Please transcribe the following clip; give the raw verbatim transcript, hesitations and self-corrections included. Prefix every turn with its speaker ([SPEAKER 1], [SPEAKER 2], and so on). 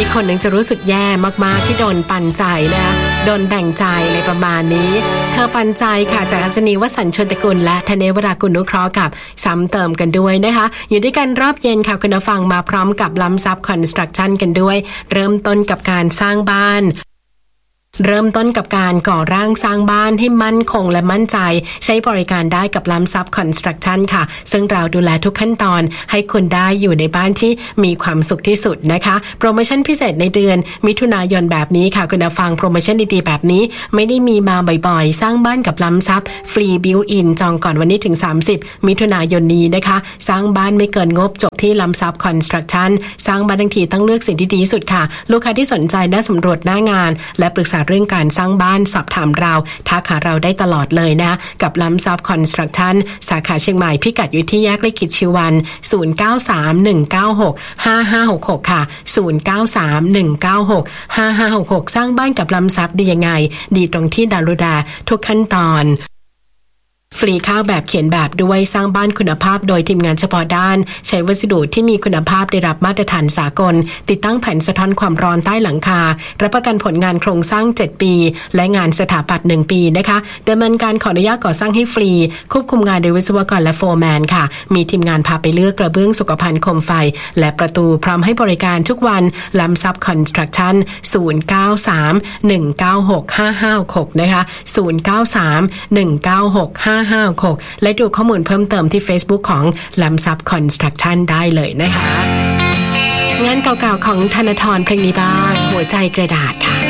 [SPEAKER 1] อีกคนหนึ่งจะรู้สึกแย่มากๆที่โดนปันใจนะโดนแบ่งใจอะไรประมาณนี้เธอปันใจค่ะจากอัศนีวสันต์ชนตกุลและธเนวรากุลนุเคราะห์กับซ้ำเติมกันด้วยนะคะอยู่ด้วยกันรอบเย็นค่ะคุณผู้ฟังมาพร้อมกับล้ำซับคอนสตรักชั่นกันด้วยเริ่มต้นกับการสร้างบ้านเริ่มต้นกับการก่อร่างสร้างบ้านให้มั่นคงและมั่นใจใช้บริการได้กับล้ำซับคอนสตรักชั่นค่ะซึ่งเราดูแลทุกขั้นตอนให้คุณได้อยู่ในบ้านที่มีความสุขที่สุดนะคะโปรโมชั่นพิเศษในเดือนมิถุนายนแบบนี้ค่ะคุณผู้ฟังโปรโมชั่นดีๆแบบนี้ไม่ได้มีมาบ่อยๆสร้างบ้านกับล้ำซับฟรีบิวอินจองก่อนวันนี้ถึงสามสิบมิถุนายนนี้นะคะสร้างบ้านไม่เกินงบจบที่ล้ำซับคอนสตรักชั่นสร้างบ้านทั้งทีต้องเลือกสิ่งที่ดีที่สุดค่ะลูกค้าที่สนใจน่าสำรวจหน้างานและปรึกษาเรื่องการสร้างบ้านสอบถามเราทักหาเราได้ตลอดเลยนะกับล้ำซับคอนสตรักชั่นสาขาเชียงใหม่พิกัดอยู่ที่แยกลิขิตชีวันศูนย์ เก้า สาม หนึ่ง เก้า หก ห้า ห้า หก หกค่ะศูนย์ เก้า สาม หนึ่ง เก้า หก ห้า ห้า หก หกสร้างบ้านกับล้ำซับดียังไงดีตรงที่ดารุดาทุกขั้นตอนฟรีค่าแบบเขียนแบบด้วยสร้างบ้านคุณภาพโดยทีมงานเฉพาะด้านใช้วัสดุที่มีคุณภาพได้รับมาตรฐานสากลติดตั้งแผ่นสะท้อนความร้อนใต้หลังคารับประกันผลงานโครงสร้างเจ็ดปีและงานสถาปัตย์หนึ่งปีนะคะดำเนินการขออนุญาตก่อสร้างให้ฟรีควบคุมงานโดยวิศวกรและโฟร์แมนค่ะมีทีมงานพาไปเลือกกระเบื้องสุขภัณฑ์โคมไฟและประตูพร้อมให้บริการทุกวันล้ำซับคอนสตรักชั่นศูนย์ เก้า สาม หนึ่ง เก้า หก ห้า ห้า หกนะคะศูนย์ เก้า สาม หนึ่ง เก้า หก ห้า ห้า หกและดูข้อมูลเพิ่มเติมที่ Facebook ของล้ำซับคอนสตรักชั่นได้เลยนะคะงานเก่าๆของธนธรเพลงนี้บ้างหัวใจกระดาษค่ะ